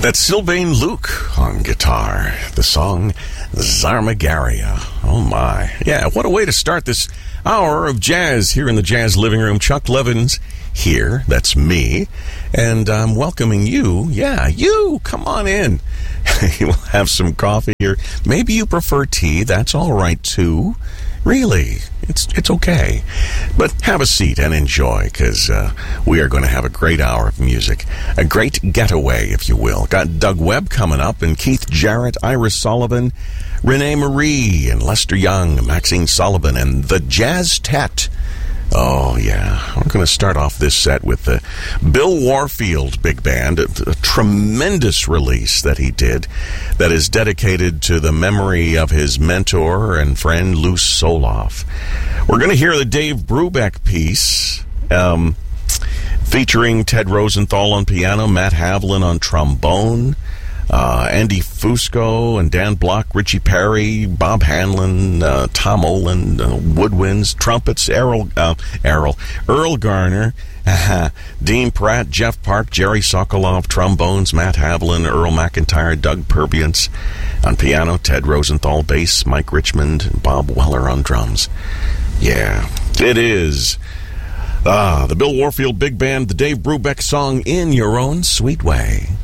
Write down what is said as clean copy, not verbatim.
That's Sylvain Luke on guitar. The song Zarmagaria. Oh my. Yeah, what a way to start this hour of jazz here in the Jazz Living Room. Chuck Levins here. That's me. And I'm welcoming you. Yeah, you. Come on in. You'll have some coffee or maybe you prefer tea. That's all right too. Really, it's okay. But have a seat and enjoy, because we are going to have a great hour of music. A great getaway, if you will. Got Doug Webb coming up, and Keith Jarrett, Iris Sullivan, Renee Marie, and Lester Young, Maxine Sullivan, and the Jazz Tet. Oh, yeah. I'm going to start off this set with the Bill Warfield Big Band, a tremendous release that he did that is dedicated to the memory of his mentor and friend, Lou Soloff. We're going to hear the Dave Brubeck piece featuring Ted Rosenthal on piano, Matt Havlin on trombone, Andy Fusco and Dan Block, Richie Perry, Bob Hanlon, Tom Olin, woodwinds, trumpets, Earl Garner, Dean Pratt, Jeff Park, Jerry Sokolov, trombones, Matt Havlin, Earl McIntyre, Doug Perbiance on piano, Ted Rosenthal, bass, Mike Richmond, Bob Weller on drums. Yeah, it is the Bill Warfield Big Band, the Dave Brubeck song, In Your Own Sweet Way.